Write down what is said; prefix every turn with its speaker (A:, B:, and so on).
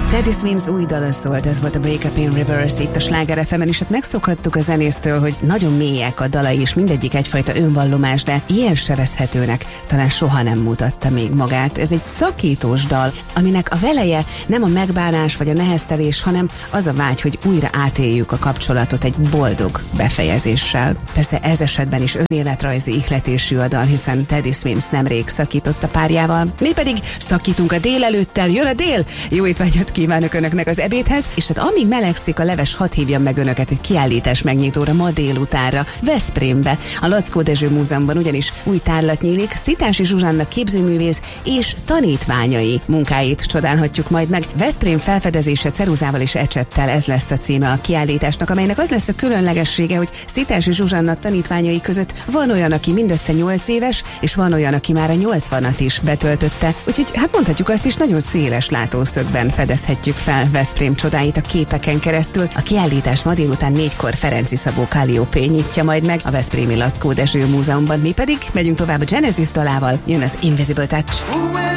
A: Teddy Swims új dala szólt, ez volt a Break Up in Reverse itt a Sláger FM-en, és hát megszokhattuk a zenésztől, hogy nagyon mélyek a dalai, és mindegyik egyfajta önvallomás, de ilyen sebezhetőnek talán soha nem mutatta még magát. Ez egy szakítós dal, aminek a veleje nem a megbánás vagy a neheztelés, hanem az a vágy, hogy újra átéljük a kapcsolatot egy boldog befejezéssel. Persze ez esetben is önéletrajzi ihletésű a dal, hiszen Teddy Swims nemrég szakított a párjával. Mi pedig szakítunk a délelőttel, jön a dél! Jó étvágyat kívánok Önöknek az ebédhez, és hát amíg melegszik a leves, hadd hívjam meg Önöket egy kiállítás megnyitóra ma délutánra, Veszprémbe. A Lackó Dezső Múzeumban ugyanis új tárlat nyílik, Szitási Zsuzsanna képzőművész és tanítványai munkáit csodálhatjuk majd meg. Veszprém felfedezése ceruzával és ecsettel, ez lesz a címe a kiállításnak, amelynek az lesz a különlegessége, hogy Szitási Zsuzsanna tanítványai között van olyan, aki mindössze 8 éves, és van olyan, aki már a 80-at is betöltötte. Úgyhogy hát mondhatjuk azt is, nagyon széles látószögben fedezhetjük fel Veszprém csodáit a képeken keresztül. A kiállítás ma délután 4-kor Ferenczy Szabó Kalliópé nyitja majd meg a Veszprémi Lackó Dezső Múzeumban. Mi pedig megyünk tovább a Genesis dalával, jön az Invisible Touch.